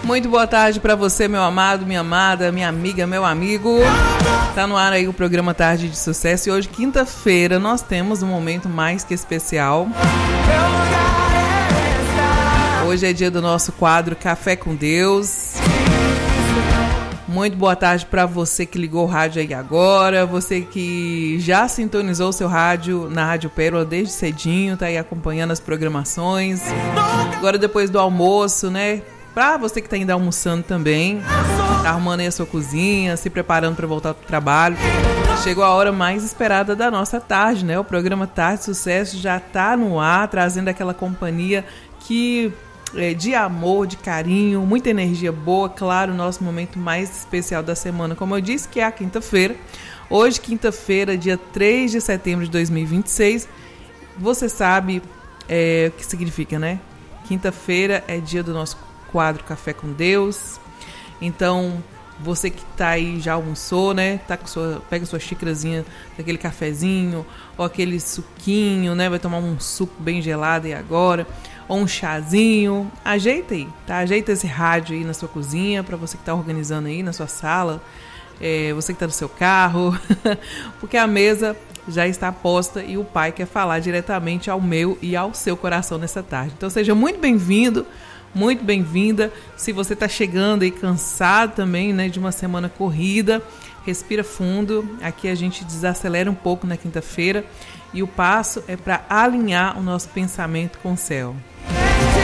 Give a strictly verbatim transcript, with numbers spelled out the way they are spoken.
Muito boa tarde para você, meu amado, minha amada, minha amiga, meu amigo. Tá no ar aí o programa Tarde de Sucesso e hoje, quinta-feira, nós temos um momento mais que especial. Hoje é dia do nosso quadro Café com Deus. Muito boa tarde para você que ligou o rádio aí agora, você que já sintonizou o seu rádio na Rádio Pérola desde cedinho, tá aí acompanhando as programações. Agora depois do almoço, né? Pra você que tá ainda almoçando também, tá arrumando aí a sua cozinha, se preparando para voltar pro trabalho. Chegou a hora mais esperada da nossa tarde, né? O programa Tarde de Sucesso já tá no ar, trazendo aquela companhia que... É, de amor, de carinho, muita energia boa, claro, o nosso momento mais especial da semana, como eu disse, que é a quinta-feira. Hoje, quinta-feira, dia três de setembro de dois mil e vinte e seis, você sabe é, o que significa, né? Quinta-feira é dia do nosso quadro Café com Deus. Então, você que tá aí, já almoçou, né? Tá com sua, pega sua xícarazinha daquele cafezinho, ou aquele suquinho, né? Vai tomar um suco bem gelado aí agora, ou um chazinho, ajeita aí, tá? Ajeita esse rádio aí na sua cozinha, para você que tá organizando aí na sua sala, é, você que tá no seu carro, porque a mesa já está posta e o Pai quer falar diretamente ao meu e ao seu coração nessa tarde. Então seja muito bem-vindo, muito bem-vinda. Se você tá chegando aí cansado também, né, de uma semana corrida, respira fundo. Aqui a gente desacelera um pouco na quinta-feira e o passo é para alinhar o nosso pensamento com o céu.